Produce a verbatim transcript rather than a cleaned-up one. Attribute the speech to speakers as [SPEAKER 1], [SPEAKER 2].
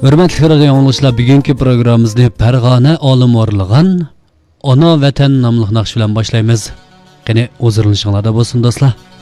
[SPEAKER 1] Hürmetli radio yanglışlar, bugünkü programımızda Farg'ona olim o'rlagan Ona Vatan nomli naqsh bilan boshlaymiz. Qani o'zirlishinglarda bo'lsin do'stlar.